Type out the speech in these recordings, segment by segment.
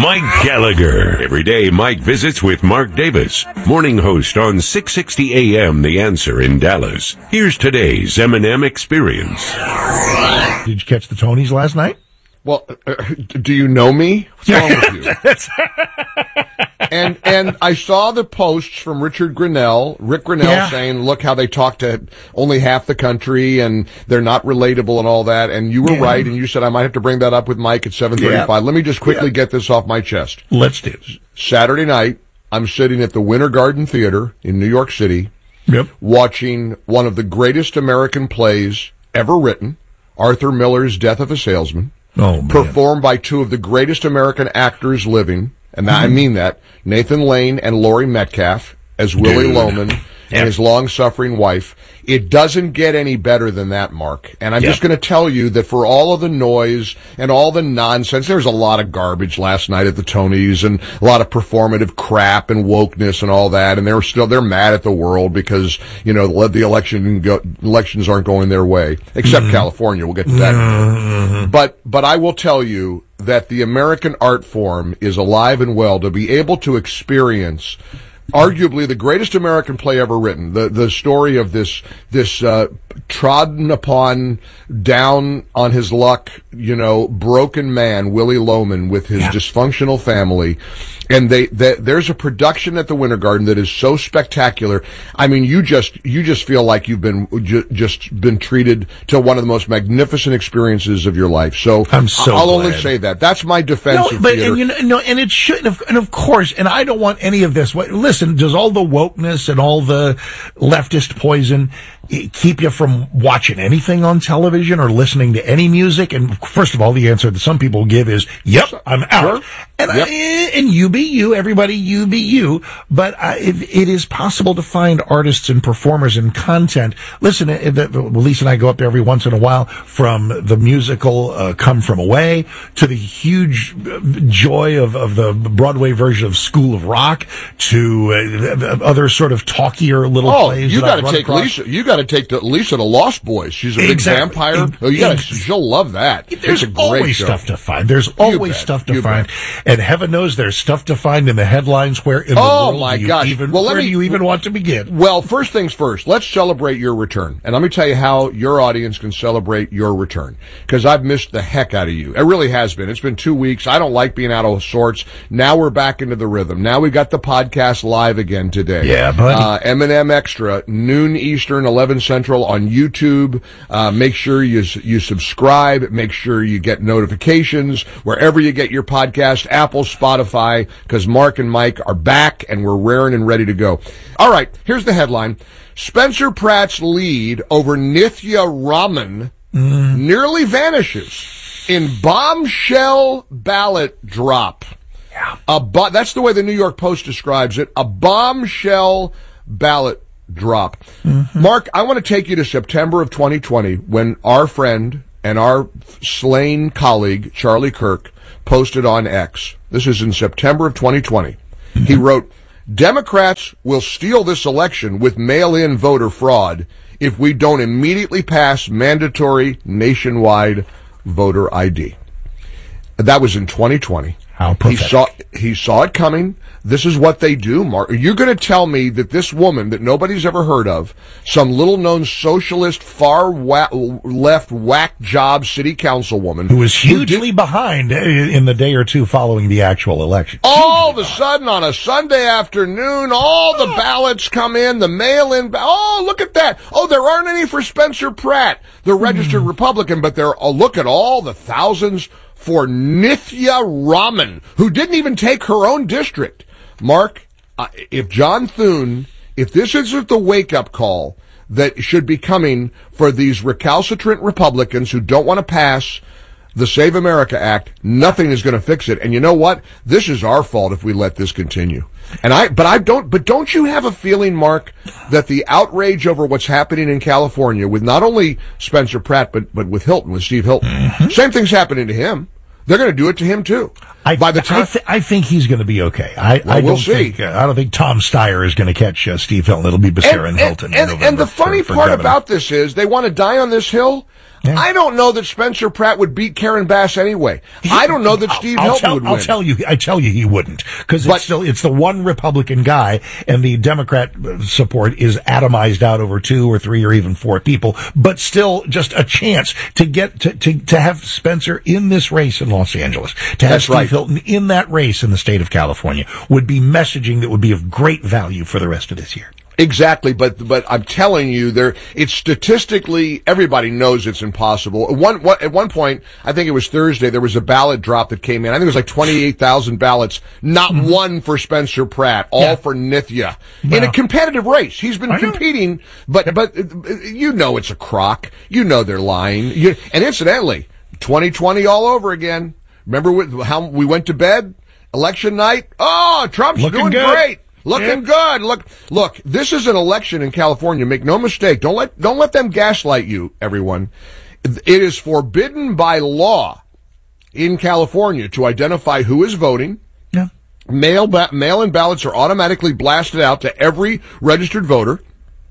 Mike Gallagher. Every day, Mike visits with Mark Davis, morning host on 660 AM The Answer in Dallas. Here's today's M&M Experience. Did you catch the Tonys last night? Well, do you know me? What's wrong with you? And I saw the posts from Rick Grinnell saying, look how they talk to only half the country and they're not relatable and all that. And you were right, and you said I might have to bring that up with Mike at 7:35. Yeah. Let me just quickly get this off my chest. Let's do it. Saturday night, I'm sitting at the Winter Garden Theater in New York City, watching one of the greatest American plays ever written, Arthur Miller's Death of a Salesman, performed by two of the greatest American actors living. And I mean that, Nathan Lane and Laurie Metcalf as Willie Loman and his long-suffering wife. It doesn't get any better than that, Mark. And I'm just going to tell you that for all of the noise and all the nonsense, there's a lot of garbage last night at the Tonys and a lot of performative crap and wokeness and all that. And they're mad at the world because, you know, the elections aren't going their way, except California. We'll get to that. But I will tell you that the American art form is alive and well to be able to experience arguably the greatest American play ever written. The story of this trodden upon, down on his luck, you know, broken man, Willie Loman, with his dysfunctional family. And there's a production at the Winter Garden that is so spectacular. I mean, you just feel like you've been been treated to one of the most magnificent experiences of your life. So I'll only say that. That's my defense of theater. And it shouldn't. And of course, and I don't want any of this. Listen, does all the wokeness and all the leftist poison keep you from watching anything on television or listening to any music? And first of all, the answer that some people give is, "Yep, I'm out." Sure. And you be you, everybody, you be you. But it is possible to find artists and performers and content. Listen, Lisa and I go up there every once in a while, from the musical Come From Away to the huge joy of the Broadway version of School of Rock to other sort of talkier little plays. You got to take Lisa. You got to take Lisa to Lost Boys. She's a big vampire. She'll love that. There's always stuff to find. There's always stuff to find. And heaven knows there's stuff to find in the headlines. Where in the world do you even want to begin? Well, first things first, let's celebrate your return. And let me tell you how your audience can celebrate your return, because I've missed the heck out of you. It really has been. It's been 2 weeks. I don't like being out of sorts. Now we're back into the rhythm. Now we've got the podcast live again today. Yeah, buddy. M&M Extra, noon Eastern, 11 Central on YouTube. Make sure you subscribe. Make sure you get notifications wherever you get your podcast, Apple, Spotify, because Mark and Mike are back and we're raring and ready to go. All right, here's the headline. Spencer Pratt's lead over Nithya Raman nearly vanishes in bombshell ballot drop. Yeah. That's the way the New York Post describes it, a bombshell ballot drop. Mark, I want to take you to September of 2020 when our friend and our slain colleague, Charlie Kirk, posted on X. This is in September of 2020. He wrote, Democrats will steal this election with mail-in voter fraud if we don't immediately pass mandatory nationwide voter ID. That was in 2020. How pathetic. He saw it coming. This is what they do, Mark. You're going to tell me that this woman that nobody's ever heard of, some little-known socialist, far-left whack job city councilwoman, who was hugely behind in the day or two following the actual election. All of a sudden, on a Sunday afternoon, all the ballots come in, the mail-in. Oh, look at that. Oh, there aren't any for Spencer Pratt, the registered Republican, but look at all the thousands for Nithya Raman, who didn't even take her own district. Mark, if John Thune, if this isn't the wake-up call that should be coming for these recalcitrant Republicans who don't want to pass the Save America Act, nothing is going to fix it. And you know what? This is our fault if we let this continue. But don't you have a feeling, Mark, that the outrage over what's happening in California with not only Spencer Pratt, but with Hilton, with Steve Hilton, same thing's happening to him. They're going to do it to him too. I think he's going to be okay. We'll see. I don't think Tom Steyer is going to catch Steve Hilton. It'll be Becerra and Hilton. And the funny part about this is they want to die on this hill. Yeah. I don't know that Spencer Pratt would beat Karen Bass anyway. I don't know that Steve Hilton would win. I tell you he wouldn't, because it's the one Republican guy, and the Democrat support is atomized out over 2 or 3 or even 4 people, but still just a chance to get to have Spencer in this race in Los Angeles, to have Steve Hilton in that race in the state of California would be messaging that would be of great value for the rest of this year. Exactly, but I'm telling you, it's statistically, everybody knows it's impossible. At one point, I think it was Thursday, there was a ballot drop that came in. I think it was like 28,000 ballots, not one for Spencer Pratt, all for Nithya. Wow. In a competitive race. He's been competing, but you know it's a crock. You know they're lying. And incidentally, 2020 all over again. Remember how we went to bed? Election night? Oh, Trump's doing great. Looking good. Look, this is an election in California. Make no mistake. Don't let them gaslight you, everyone. It is forbidden by law in California to identify who is voting. Yeah. Mail-in ballots are automatically blasted out to every registered voter.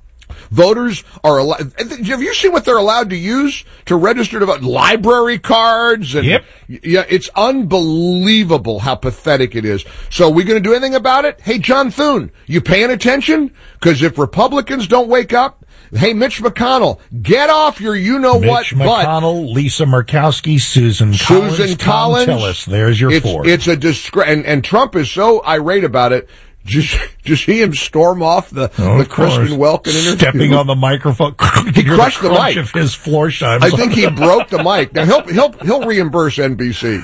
Voters are allowed. Have you seen what they're allowed to use to register to vote? Library cards and yeah, it's unbelievable how pathetic it is. So are we going to do anything about it? Hey, John Thune, you paying attention? Because if Republicans don't wake up, hey, Mitch McConnell, get off your Mitch McConnell, Lisa Murkowski, Susan Collins, Tom Tillis. There's your 4. It's a disgrace, and Trump is so irate about it. Just see him storm off the Kristen Welken interview. Stepping on the microphone. He crushed the mic. Of his floor shimes. I think he broke the mic. Now he'll reimburse NBC.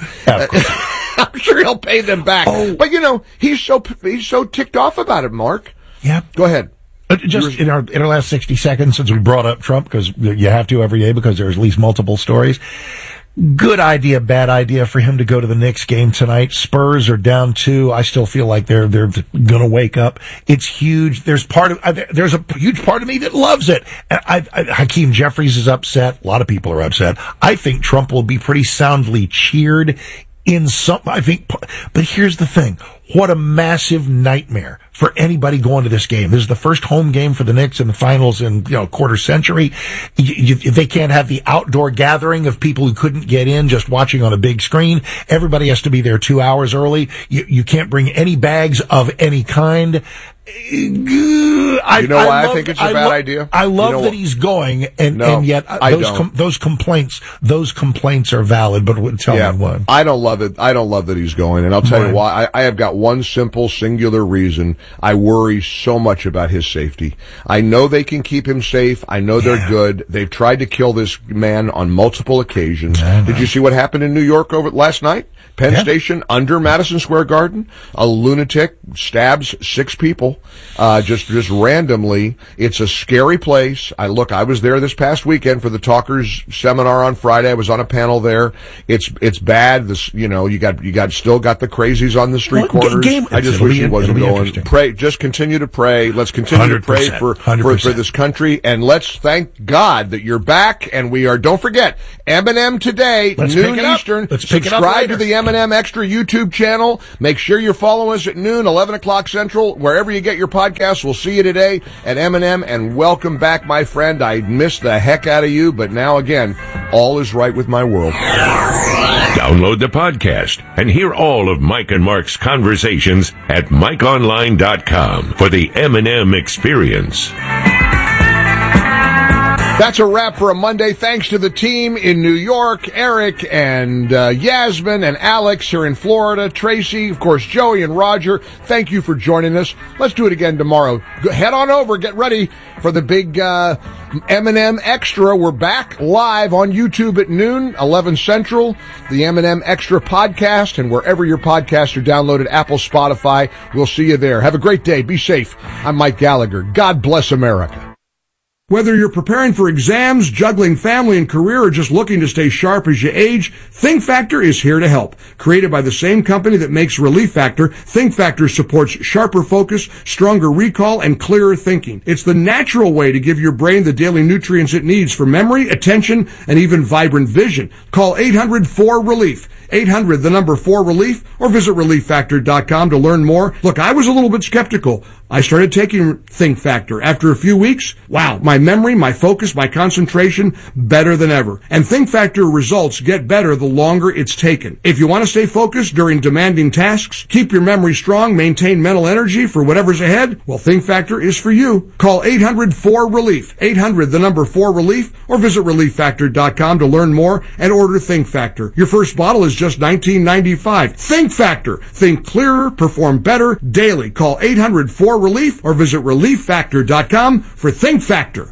I'm sure he'll pay them back. Oh. But he's so ticked off about it, Mark. Yeah. Go ahead. Just in our last 60 seconds, since we brought up Trump, because you have to every day because there's at least multiple stories. Good idea, bad idea for him to go to the Knicks game tonight. Spurs are down 2. I still feel like they're gonna wake up. It's huge. There's a huge part of me that loves it. Hakeem Jeffries is upset. A lot of people are upset. I think Trump will be pretty soundly cheered but here's the thing. What a massive nightmare for anybody going to this game. This is the first home game for the Knicks in the finals in, quarter century. They can't have the outdoor gathering of people who couldn't get in just watching on a big screen. Everybody has to be there 2 hours early. You can't bring any bags of any kind. I think it's a bad idea? I love that he's going, and yet those complaints are valid, but tell me what. I don't love it. I don't love that he's going, and I'll tell you why. I have got one simple, singular reason. I worry so much about his safety. I know they can keep him safe. I know they're good. They've tried to kill this man on multiple occasions. Did you see what happened in New York last night? Penn Station, under Madison Square Garden, a lunatic stabs 6 people, just randomly. It's a scary place. I was there this past weekend for the Talkers seminar on Friday. I was on a panel there. It's bad. You still got the crazies on the street corners. I just wish he wasn't going. Pray, just continue to pray. Let's continue to pray for this country, and let's thank God that you're back. And we are. Don't forget, M&M today, noon Eastern. Subscribe to the M&M Extra YouTube channel. Make sure you follow us at noon, 11 o'clock Central, wherever you get your podcasts. We'll see you today at M&M, and welcome back, my friend. I missed the heck out of you, but now again, all is right with my world. Download the podcast and hear all of Mike and Mark's conversations at MikeOnline.com for the M&M experience. That's a wrap for a Monday. Thanks to the team in New York, Eric and Yasmin and Alex here in Florida, Tracy, of course, Joey and Roger. Thank you for joining us. Let's do it again tomorrow. Head on over. Get ready for the big M&M Extra. We're back live on YouTube at noon, 11 Central, the M&M Extra podcast, and wherever your podcasts are downloaded, Apple, Spotify. We'll see you there. Have a great day. Be safe. I'm Mike Gallagher. God bless America. Whether you're preparing for exams, juggling family and career, or just looking to stay sharp as you age, Think Factor is here to help. Created by the same company that makes Relief Factor, Think Factor supports sharper focus, stronger recall, and clearer thinking. It's the natural way to give your brain the daily nutrients it needs for memory, attention, and even vibrant vision. Call 800-4-RELIEF. 800-4RELIEF, or visit ReliefFactor.com to learn more. Look, I was a little bit skeptical. I started taking Think Factor. After a few weeks, wow, my memory, my focus, my concentration, better than ever. And Think Factor results get better the longer it's taken. If you want to stay focused during demanding tasks, keep your memory strong, maintain mental energy for whatever's ahead, well, Think Factor is for you. Call 800-4RELIEF, 800-4RELIEF, or visit ReliefFactor.com to learn more and order Think Factor. Your first bottle is just $19.95. Think Factor. Think clearer, perform better daily. Call 800-4RELIEF or visit ReliefFactor.com for Think Factor.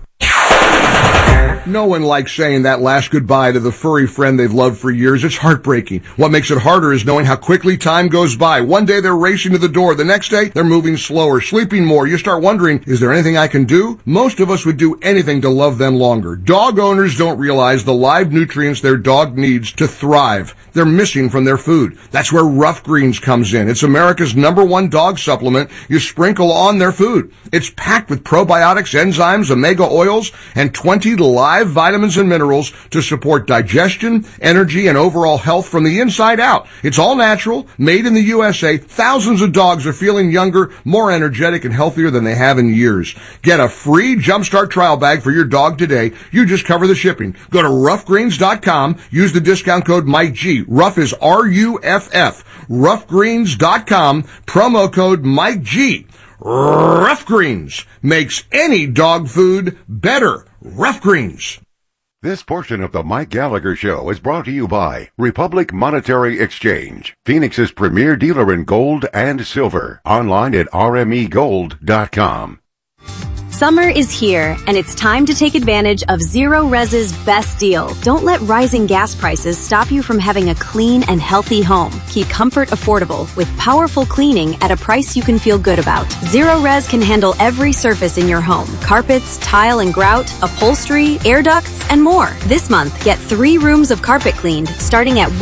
No one likes saying that last goodbye to the furry friend they've loved for years. It's heartbreaking. What makes it harder is knowing how quickly time goes by. One day they're racing to the door. The next day they're moving slower, sleeping more. You start wondering, is there anything I can do? Most of us would do anything to love them longer. Dog owners don't realize the live nutrients their dog needs to thrive. They're missing from their food. That's where Rough Greens comes in. It's America's #1 dog supplement you sprinkle on their food. It's packed with probiotics, enzymes, omega oils, and 20 live vitamins and minerals to support digestion, energy, and overall health from the inside out. It's all natural, made in the USA. Thousands of dogs are feeling younger, more energetic, and healthier than they have in years. Get a free Jumpstart trial bag for your dog today. You just cover the shipping. Go to roughgreens.com. Use the discount code MikeG. Rough is RUFF. Roughgreens.com. Promo code MikeG. Rough Greens makes any dog food better. Rough Greens. This portion of the Mike Gallagher Show is brought to you by Republic Monetary Exchange, Phoenix's premier dealer in gold and silver. Online at rmegold.com. Summer is here, and it's time to take advantage of Zero Res's best deal. Don't let rising gas prices stop you from having a clean and healthy home. Keep comfort affordable with powerful cleaning at a price you can feel good about. Zero Res can handle every surface in your home: carpets, tile and grout, upholstery, air ducts, and more. This month, get 3 rooms of carpet cleaned, starting at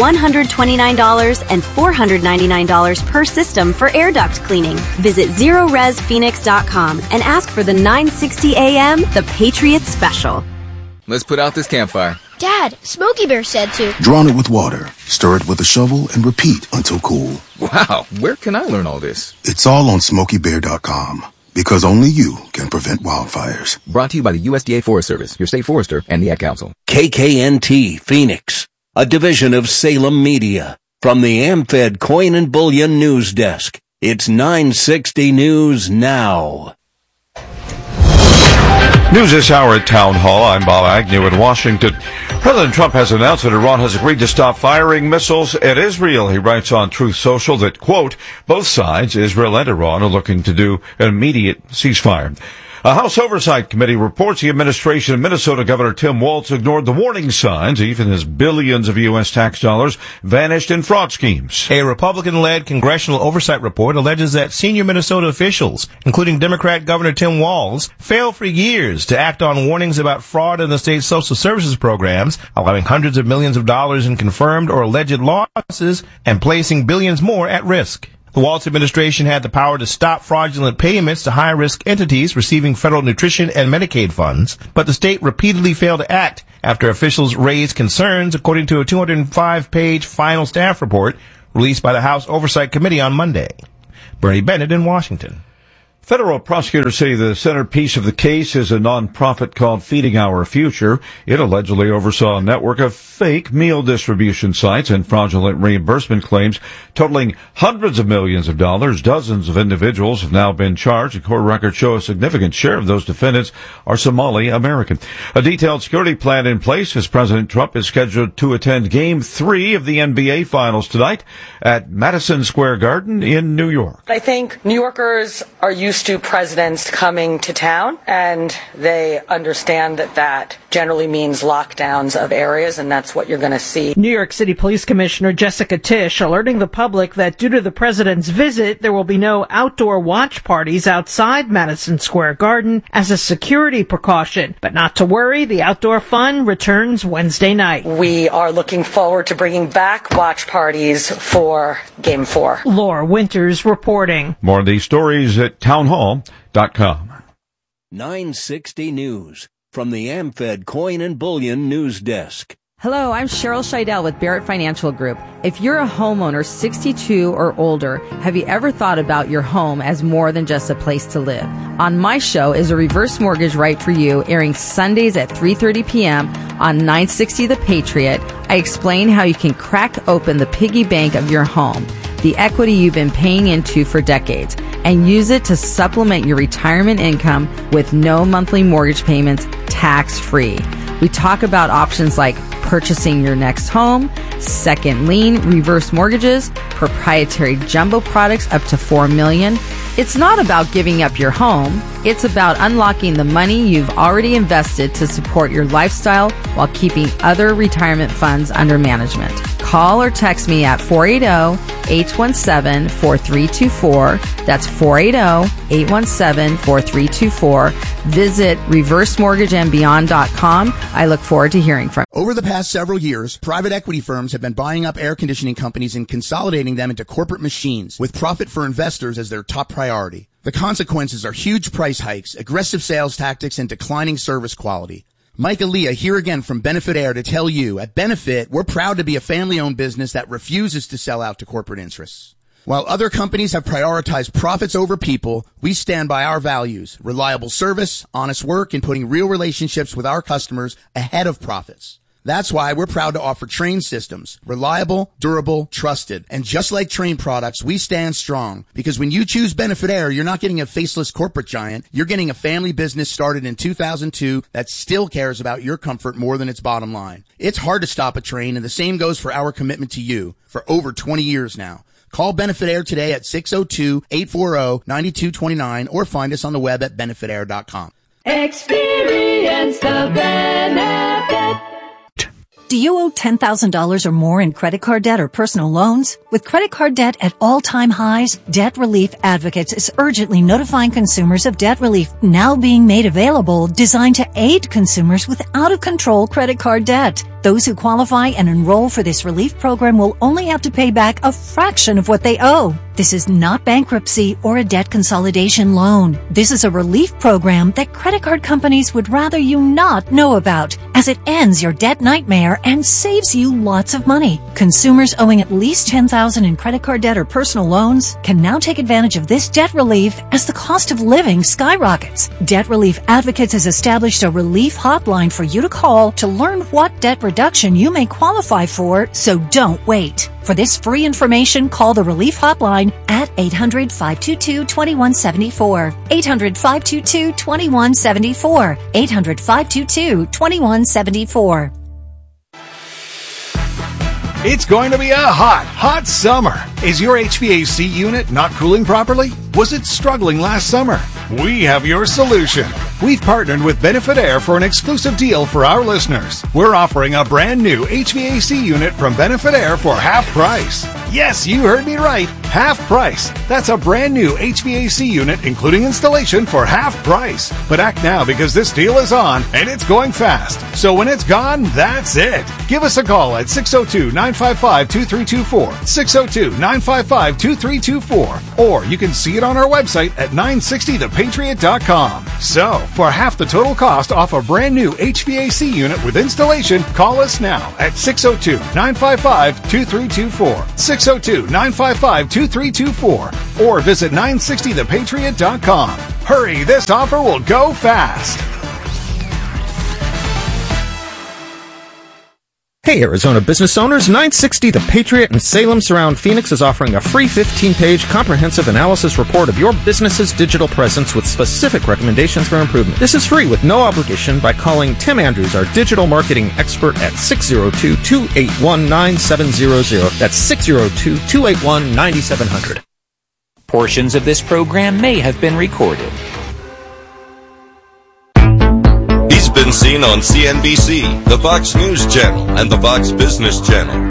$129 and $499 per system for air duct cleaning. Visit ZeroResPhoenix.com and ask for the 960 AM, the Patriot Special. Let's put out this campfire. Dad, Smokey Bear said to. Drown it with water, stir it with a shovel, and repeat until cool. Wow, where can I learn all this? It's all on SmokeyBear.com, because only you can prevent wildfires. Brought to you by the USDA Forest Service, your state forester, and the Ad Council. KKNT Phoenix, a division of Salem Media. From the AmFed Coin and Bullion News Desk, it's 960 News Now. News this hour at Town Hall. I'm Bob Agnew in Washington. President Trump has announced that Iran has agreed to stop firing missiles at Israel. He writes on Truth Social that, quote, both sides, Israel and Iran, are looking to do an immediate ceasefire. A House Oversight Committee reports the administration of Minnesota Governor Tim Walz ignored the warning signs, even as billions of U.S. tax dollars vanished in fraud schemes. A Republican-led congressional oversight report alleges that senior Minnesota officials, including Democrat Governor Tim Walz, failed for years to act on warnings about fraud in the state's social services programs, allowing hundreds of millions of dollars in confirmed or alleged losses and placing billions more at risk. The Walz administration had the power to stop fraudulent payments to high-risk entities receiving federal nutrition and Medicaid funds, but the state repeatedly failed to act after officials raised concerns, according to a 205-page final staff report released by the House Oversight Committee on Monday. Bernie Bennett in Washington. Federal prosecutors say the centerpiece of the case is a nonprofit called Feeding Our Future. It allegedly oversaw a network of fake meal distribution sites and fraudulent reimbursement claims totaling hundreds of millions of dollars. Dozens of individuals have now been charged. The court records show a significant share of those defendants are Somali American. A detailed security plan in place as President Trump is scheduled to attend Game 3 of the NBA Finals tonight at Madison Square Garden in New York. I think New Yorkers are used to presidents coming to town, and they understand that that generally means lockdowns of areas, and that's what you're going to see. New York City Police Commissioner Jessica Tisch alerting the public that due to the president's visit, there will be no outdoor watch parties outside Madison Square Garden as a security precaution. But not to worry, the outdoor fun returns Wednesday night. We are looking forward to bringing back watch parties for Game 4. Laura Winters reporting. More of these stories at townhall.com. 960 News from the AmFed Coin and Bullion News Desk. Hello, I'm Cheryl Scheidel with Barrett Financial Group. If you're a homeowner 62 or older, have you ever thought about your home as more than just a place to live? On my show is a reverse mortgage right for you, airing Sundays at 3:30 p.m. on 960 The Patriot. I explain how you can crack open the piggy bank of your home, the equity you've been paying into for decades, and use it to supplement your retirement income with no monthly mortgage payments, tax-free. We talk about options like purchasing your next home, second lien, reverse mortgages, proprietary jumbo products up to $4 million. It's not about giving up your home. It's about unlocking the money you've already invested to support your lifestyle while keeping other retirement funds under management. Call or text me at 480-817-4324. That's 480-817-4324. Visit reversemortgageandbeyond.com. I look forward to hearing from you. Over the past several years, private equity firms have been buying up air conditioning companies and consolidating them into corporate machines with profit for investors as their top priority. The consequences are huge price hikes, aggressive sales tactics, and declining service quality. Mike Aaliyah here again from Benefit Air to tell you, at Benefit, we're proud to be a family-owned business that refuses to sell out to corporate interests. While other companies have prioritized profits over people, we stand by our values, reliable service, honest work, and putting real relationships with our customers ahead of profits. That's why we're proud to offer Trane systems. Reliable, durable, trusted. And just like Trane products, we stand strong. Because when you choose Benefit Air, you're not getting a faceless corporate giant. You're getting a family business started in 2002 that still cares about your comfort more than its bottom line. It's hard to stop a Trane, and the same goes for our commitment to you for over 20 years now. Call Benefit Air today at 602-840-9229 or find us on the web at benefitair.com. Experience the benefit. Do you owe $10,000 or more in credit card debt or personal loans? With credit card debt at all-time highs, Debt Relief Advocates is urgently notifying consumers of debt relief now being made available, designed to aid consumers with out-of-control credit card debt. Those who qualify and enroll for this relief program will only have to pay back a fraction of what they owe. This is not bankruptcy or a debt consolidation loan. This is a relief program that credit card companies would rather you not know about, as it ends your debt nightmare and saves you lots of money. Consumers owing at least $10,000 in credit card debt or personal loans can now take advantage of this debt relief as the cost of living skyrockets. Debt Relief Advocates has established a relief hotline for you to call to learn what debt reduction you may qualify for, so don't wait. For this free information, call the Relief Hotline at 800-522-2174. 800-522-2174. 800-522-2174. It's going to be a hot summer. Is your HVAC unit not cooling properly? Was it struggling last summer? We have your solution. We've partnered with Benefit Air for an exclusive deal for our listeners. We're offering a brand new HVAC unit from Benefit Air for half price. Yes, you heard me right. Half price. That's a brand new HVAC unit, including installation, for half price. But act now because this deal is on and it's going fast. So when it's gone, that's it. Give us a call at 602-955-2324. 602-955-2324. Or you can see it on our website at 960thepatriot.com. So, for half the total cost off a brand new HVAC unit with installation, call us now at 602-955-2324. 602-955-2324. Or visit 960thepatriot.com. Hurry, this offer will go fast. Hey, Arizona business owners, 960 The Patriot and Salem Surround Phoenix is offering a free 15-page comprehensive analysis report of your business's digital presence with specific recommendations for improvement. This is free with no obligation by calling Tim Andrews, our digital marketing expert, at 602-281-9700. That's 602-281-9700. Portions of this program may have been recorded. Been seen on CNBC, the Fox News Channel, and the Fox Business Channel.